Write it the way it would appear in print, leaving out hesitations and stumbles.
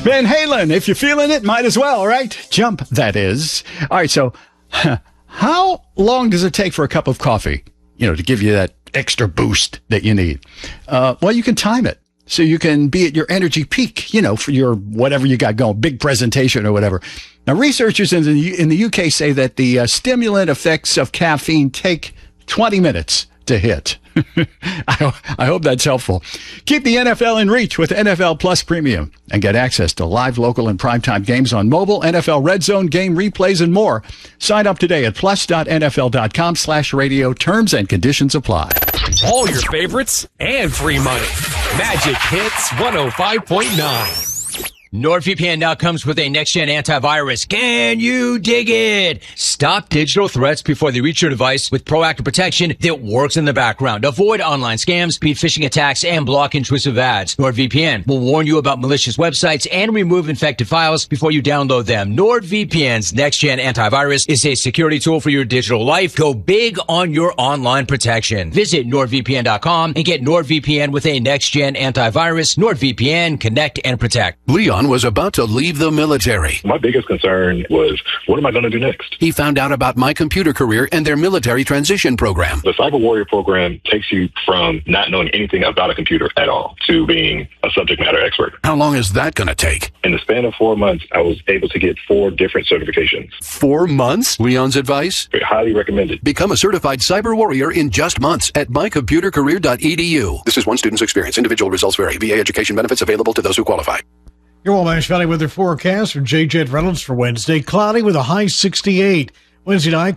Van Halen, if you're feeling it, might as well, right? Jump, that is. All right, so how long does it take for a cup of coffee, to give you that extra boost that you need? Well, you can time it. So you can be at your energy peak, for your whatever you got going, big presentation or whatever. Now, researchers in the UK say that the stimulant effects of caffeine take 20 minutes to hit. I hope that's helpful. Keep the NFL in reach with NFL Plus Premium and get access to live, local, and primetime games on mobile, NFL Red Zone game replays, and more. Sign up today at plus.nfl.com/radio. Terms and conditions apply. All your favorites and free money. Magic Hits 105.9. NordVPN now comes with a next-gen antivirus. Can you dig it? Stop digital threats before they reach your device with proactive protection that works in the background. Avoid online scams, beat phishing attacks, and block intrusive ads. NordVPN will warn you about malicious websites and remove infected files before you download them. NordVPN's next-gen antivirus is a security tool for your digital life. Go big on your online protection. Visit NordVPN.com and get NordVPN with a next-gen antivirus. NordVPN, connect and protect. Leon was about to leave the military. My biggest concern was, what am I going to do next? He found out about My Computer Career and their military transition program. The Cyber Warrior program takes you from not knowing anything about a computer at all to being a subject matter expert. How long is that going to take? In the span of 4 months, I was able to get 4 different certifications. 4 months? Leon's advice? Highly recommended. Become a certified cyber warrior in just months at mycomputercareer.edu. This is one student's experience. Individual results vary. VA education benefits available to those who qualify. Your Wabash Valley weather forecast from J. Jet Reynolds for Wednesday. Cloudy with a high 68. Wednesday night.